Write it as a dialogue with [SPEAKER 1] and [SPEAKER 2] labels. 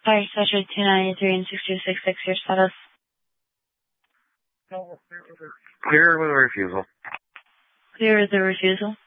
[SPEAKER 1] Fire Session 293 and 6266, your status.
[SPEAKER 2] Clear with a refusal.
[SPEAKER 1] Clear with a refusal.